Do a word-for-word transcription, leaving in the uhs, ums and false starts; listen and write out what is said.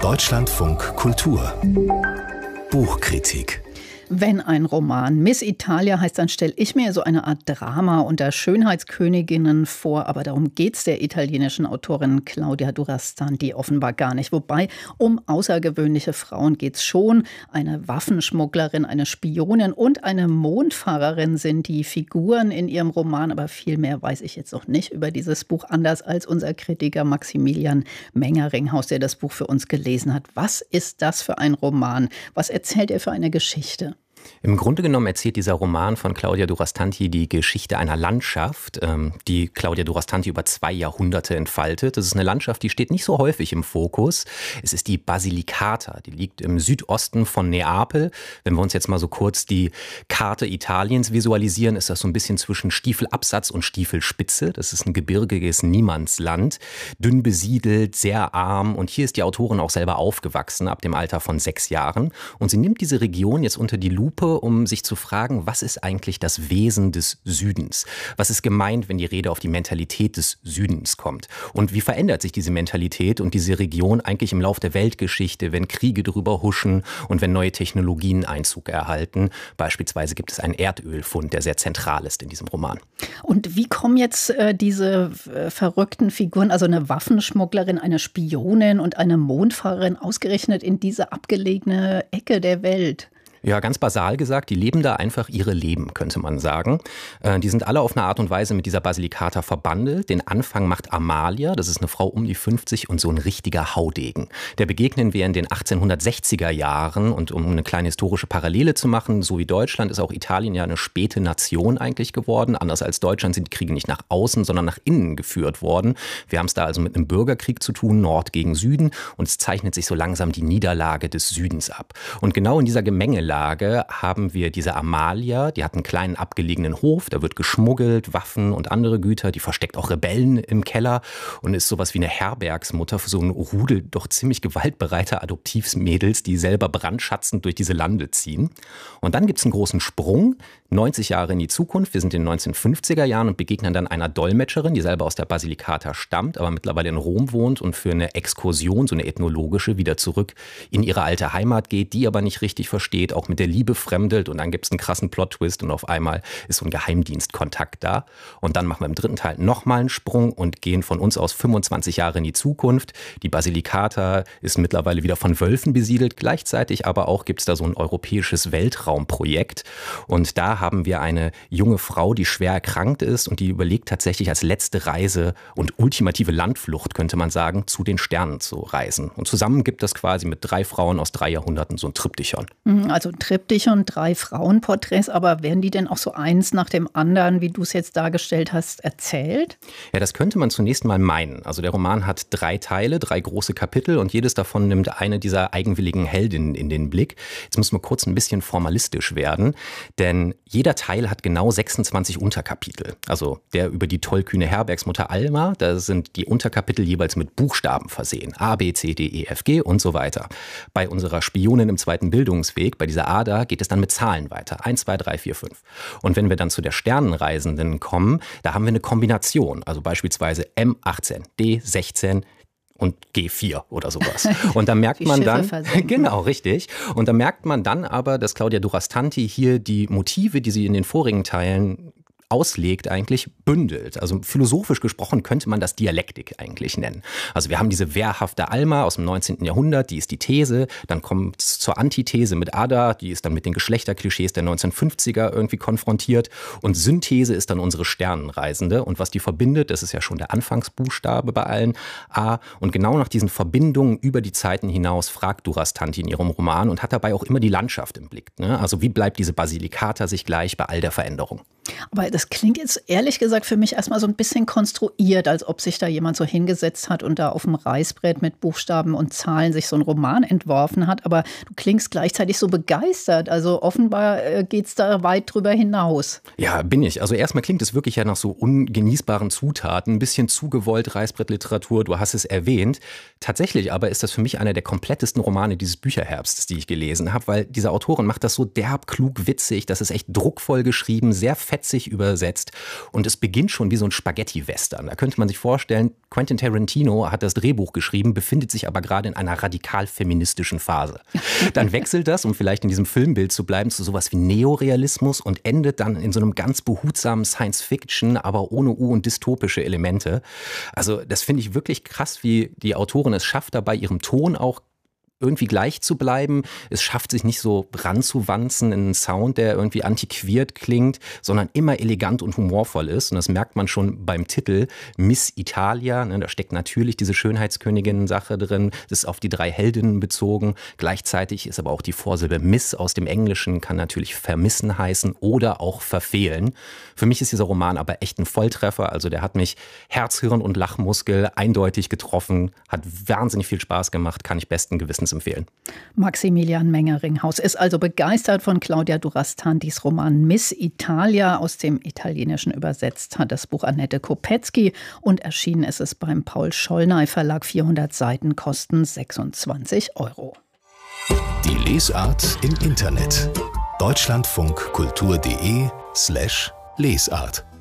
Deutschlandfunk Kultur Buchkritik. Wenn ein Roman Miss Italia heißt, dann stelle ich mir so eine Art Drama unter Schönheitsköniginnen vor. Aber darum geht es der italienischen Autorin Claudia Durastanti offenbar gar nicht. Wobei, um außergewöhnliche Frauen geht es schon. Eine Waffenschmugglerin, eine Spionin und eine Mondfahrerin sind die Figuren in ihrem Roman. Aber viel mehr weiß ich jetzt noch nicht über dieses Buch, anders als unser Kritiker Maximilian Mengeringhaus, der das Buch für uns gelesen hat. Was ist das für ein Roman? Was erzählt er für eine Geschichte? Im Grunde genommen erzählt dieser Roman von Claudia Durastanti die Geschichte einer Landschaft, die Claudia Durastanti über zwei Jahrhunderte entfaltet. Das ist eine Landschaft, die steht nicht so häufig im Fokus. Es ist die Basilicata, die liegt im Südosten von Neapel. Wenn wir uns jetzt mal so kurz die Karte Italiens visualisieren, ist das so ein bisschen zwischen Stiefelabsatz und Stiefelspitze. Das ist ein gebirgiges Niemandsland, dünn besiedelt, sehr arm. Und hier ist die Autorin auch selber aufgewachsen, ab dem Alter von sechs Jahren. Und sie nimmt diese Region jetzt unter die Lupe, um sich zu fragen, was ist eigentlich das Wesen des Südens? Was ist gemeint, wenn die Rede auf die Mentalität des Südens kommt? Und wie verändert sich diese Mentalität und diese Region eigentlich im Lauf der Weltgeschichte, wenn Kriege drüber huschen und wenn neue Technologien Einzug erhalten? Beispielsweise gibt es einen Erdölfund, der sehr zentral ist in diesem Roman. Und wie kommen jetzt äh, diese äh, verrückten Figuren, also eine Waffenschmugglerin, eine Spionin und eine Mondfahrerin, ausgerechnet in diese abgelegene Ecke der Welt? Ja, ganz basal gesagt, die leben da einfach ihre Leben, könnte man sagen. Äh, die sind alle auf eine Art und Weise mit dieser Basilicata verbandelt. Den Anfang macht Amalia, das ist eine Frau um die fünfzig und so ein richtiger Haudegen. Der begegnen wir in den achtzehnhundertsechziger Jahren und um eine kleine historische Parallele zu machen, so wie Deutschland ist auch Italien ja eine späte Nation eigentlich geworden. Anders als Deutschland sind die Kriege nicht nach außen, sondern nach innen geführt worden. Wir haben es da also mit einem Bürgerkrieg zu tun, Nord gegen Süden, und es zeichnet sich so langsam die Niederlage des Südens ab. Und genau in dieser Gemengelage haben wir diese Amalia, die hat einen kleinen abgelegenen Hof, da wird geschmuggelt, Waffen und andere Güter, die versteckt auch Rebellen im Keller und ist sowas wie eine Herbergsmutter für so ein Rudel doch ziemlich gewaltbereiter Adoptivmädels, die selber brandschatzend durch diese Lande ziehen. Und dann gibt es einen großen Sprung, neunzig Jahre in die Zukunft, wir sind in den neunzehnhundertfünfziger Jahren und begegnen dann einer Dolmetscherin, die selber aus der Basilicata stammt, aber mittlerweile in Rom wohnt und für eine Exkursion, so eine ethnologische, wieder zurück in ihre alte Heimat geht, die aber nicht richtig versteht, auch mit der Liebe fremdelt, und dann gibt es einen krassen Plot-Twist und auf einmal ist so ein Geheimdienstkontakt da. Und dann machen wir im dritten Teil nochmal einen Sprung und gehen von uns aus fünfundzwanzig Jahre in die Zukunft. Die Basilicata ist mittlerweile wieder von Wölfen besiedelt, gleichzeitig aber auch gibt es da so ein europäisches Weltraumprojekt. Und da haben wir eine junge Frau, die schwer erkrankt ist und die überlegt tatsächlich als letzte Reise und ultimative Landflucht, könnte man sagen, zu den Sternen zu reisen. Und zusammen gibt es quasi mit drei Frauen aus drei Jahrhunderten so ein Triptychon. Also Triptychon, drei Frauenporträts, aber werden die denn auch so eins nach dem anderen, wie du es jetzt dargestellt hast, erzählt? Ja, das könnte man zunächst mal meinen. Also der Roman hat drei Teile, drei große Kapitel und jedes davon nimmt eine dieser eigenwilligen Heldinnen in den Blick. Jetzt müssen wir kurz ein bisschen formalistisch werden, denn jeder Teil hat genau sechsundzwanzig Unterkapitel. Also der über die tollkühne Herbergsmutter Alma, da sind die Unterkapitel jeweils mit Buchstaben versehen. A, B, C, D, E, F, G und so weiter. Bei unserer Spionin im zweiten Bildungsweg, bei dieser Ada, geht es dann mit Zahlen weiter. eins, zwei, drei, vier, fünf. Und wenn wir dann zu der Sternenreisenden kommen, da haben wir eine Kombination. Also beispielsweise M achtzehn, D sechzehn, und G vier oder sowas. Und da merkt man dann, genau, richtig. Und da merkt man dann aber, dass Claudia Durastanti hier die Motive, die sie in den vorigen Teilen auslegt, eigentlich bündelt. Also philosophisch gesprochen könnte man das Dialektik eigentlich nennen. Also wir haben diese wehrhafte Alma aus dem neunzehnten Jahrhundert, die ist die These, dann kommt es zur Antithese mit Ada, die ist dann mit den Geschlechterklischees der neunzehnhundertfünfziger irgendwie konfrontiert, und Synthese ist dann unsere Sternenreisende, und was die verbindet, das ist ja schon der Anfangsbuchstabe bei allen, A, und genau nach diesen Verbindungen über die Zeiten hinaus fragt Durastanti in ihrem Roman und hat dabei auch immer die Landschaft im Blick, ne? Also wie bleibt diese Basilicata sich gleich bei all der Veränderung? Aber das klingt jetzt ehrlich gesagt für mich erstmal so ein bisschen konstruiert, als ob sich da jemand so hingesetzt hat und da auf dem Reißbrett mit Buchstaben und Zahlen sich so einen Roman entworfen hat. Aber du klingst gleichzeitig so begeistert. Also offenbar äh, geht es da weit drüber hinaus. Ja, bin ich. Also erstmal klingt es wirklich ja nach so ungenießbaren Zutaten. Ein bisschen zu gewollt Reißbrettliteratur, du hast es erwähnt. Tatsächlich aber ist das für mich einer der komplettesten Romane dieses Bücherherbstes, die ich gelesen habe, weil diese Autorin macht das so derb, klug, witzig. Das ist echt druckvoll geschrieben, sehr fett fetzig übersetzt und es beginnt schon wie so ein Spaghetti-Western. Da könnte man sich vorstellen, Quentin Tarantino hat das Drehbuch geschrieben, befindet sich aber gerade in einer radikal feministischen Phase. Dann wechselt das, um vielleicht in diesem Filmbild zu bleiben, zu sowas wie Neorealismus und endet dann in so einem ganz behutsamen Science-Fiction, aber ohne U- und dystopische Elemente. Also das finde ich wirklich krass, wie die Autorin es schafft, dabei ihrem Ton auch irgendwie gleich zu bleiben. Es schafft sich nicht so ranzuwanzen in einen Sound, der irgendwie antiquiert klingt, sondern immer elegant und humorvoll ist. Und das merkt man schon beim Titel Miss Italia. Da steckt natürlich diese Schönheitskönigin-Sache drin. Das ist auf die drei Heldinnen bezogen. Gleichzeitig ist aber auch die Vorsilbe Miss aus dem Englischen, kann natürlich vermissen heißen oder auch verfehlen. Für mich ist dieser Roman aber echt ein Volltreffer. Also der hat mich Herz, Hirn und Lachmuskel eindeutig getroffen, hat wahnsinnig viel Spaß gemacht, kann ich besten Gewissens empfehlen. Maximilian Mengeringhaus ist also begeistert von Claudia Durastantis Roman Miss Italia. Aus dem Italienischen übersetzt hat das Buch Annette Kopetzky und erschienen ist es beim Paul-Schollnay Verlag. vierhundert Seiten kosten sechsundzwanzig Euro. Die Lesart im Internet. deutschlandfunkkultur.de slash Lesart